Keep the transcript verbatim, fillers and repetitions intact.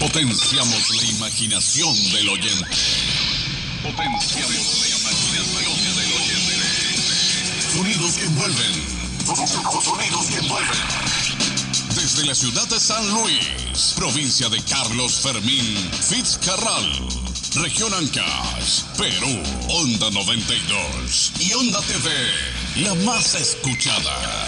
Potenciamos la imaginación del oyente. Potenciamos la imaginación del oyente. Sonidos que envuelven. Sonidos que envuelven. Desde la ciudad de San Luis, provincia de Carlos Fermín Fitzcarral, región Ancash, Perú, Onda noventa y dos y Onda T V, la más escuchada.